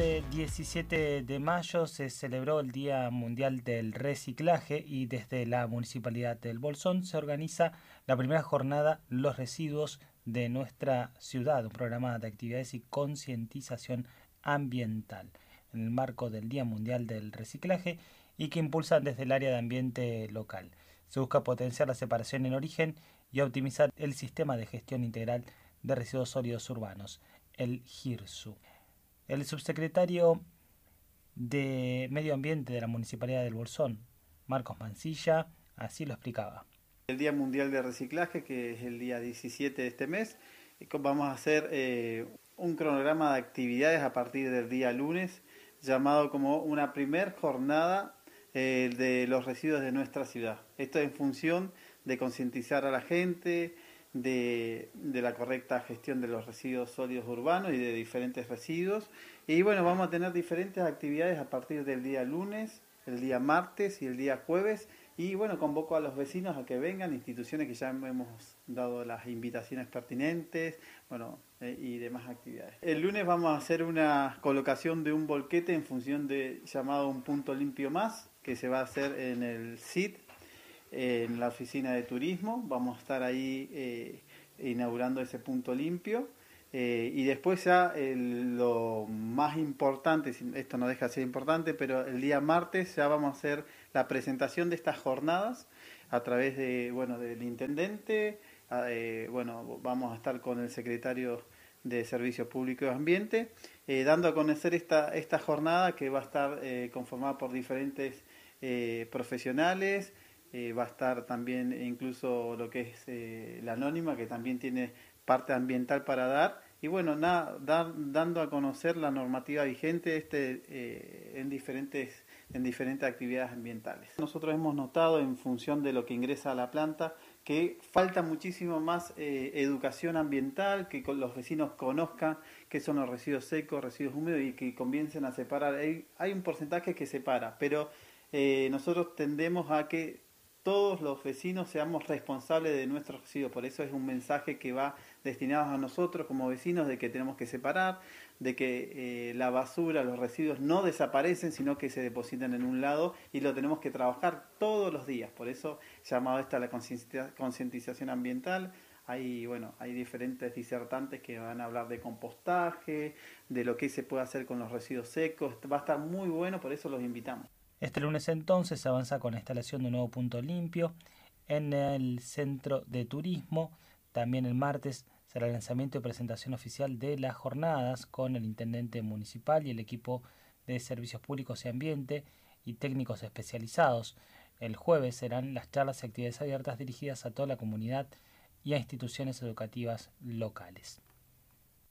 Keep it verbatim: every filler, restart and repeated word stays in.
Este diecisiete de mayo se celebró el Día Mundial del Reciclaje y desde la Municipalidad del Bolsón se organiza la primera jornada Los Residuos de nuestra ciudad, un programa de actividades y concientización ambiental en el marco del Día Mundial del Reciclaje y que impulsan desde el área de ambiente local. Se busca potenciar la separación en origen y optimizar el sistema de gestión integral de residuos sólidos urbanos, el GIRSU. El subsecretario de Medio Ambiente de la Municipalidad del Bolsón, Marcos Mancilla, así lo explicaba. El Día Mundial de Reciclaje, que es el día diecisiete de este mes, vamos a hacer eh, un cronograma de actividades a partir del día lunes, llamado como una primer jornada eh, de los residuos de nuestra ciudad. Esto en función de concientizar a la gente, De, de la correcta gestión de los residuos sólidos urbanos y de diferentes residuos. Y bueno, vamos a tener diferentes actividades a partir del día lunes, el día martes y el día jueves. Y bueno, convoco a los vecinos a que vengan, instituciones que ya hemos dado las invitaciones pertinentes, bueno, eh, y demás actividades. El lunes vamos a hacer una colocación de un volquete en función de llamado un punto limpio más, que se va a hacer en el S I T, en la oficina de turismo. Vamos a estar ahí eh, inaugurando ese punto limpio eh, y después ya el, lo más importante, esto no deja de ser importante, pero el día martes ya vamos a hacer la presentación de estas jornadas a través de, bueno, del intendente, eh, bueno, vamos a estar con el secretario de Servicios Públicos y Ambiente, eh, dando a conocer esta, esta jornada que va a estar eh, conformada por diferentes eh, profesionales. Eh, va a estar también incluso lo que es eh, la Anónima, que también tiene parte ambiental para dar. Y bueno, nada, dar, dando a conocer la normativa vigente este, eh, en, diferentes, en diferentes actividades ambientales. Nosotros hemos notado, en función de lo que ingresa a la planta, que falta muchísimo más eh, educación ambiental, que los vecinos conozcan qué son los residuos secos, residuos húmedos y que comiencen a separar. Hay, hay un porcentaje que separa, pero eh, nosotros tendemos a que todos los vecinos seamos responsables de nuestros residuos. Por eso es un mensaje que va destinado a nosotros como vecinos, de que tenemos que separar, de que eh, la basura, los residuos no desaparecen, sino que se depositan en un lado y lo tenemos que trabajar todos los días. Por eso llamado esta la concientización ambiental. Hay, bueno, hay diferentes disertantes que van a hablar de compostaje, de lo que se puede hacer con los residuos secos. Va a estar muy bueno, por eso los invitamos. Este lunes entonces se avanza con la instalación de un nuevo punto limpio en el centro de turismo. También el martes será el lanzamiento y presentación oficial de las jornadas con el intendente municipal y el equipo de servicios públicos y ambiente y técnicos especializados. El jueves serán las charlas y actividades abiertas dirigidas a toda la comunidad y a instituciones educativas locales.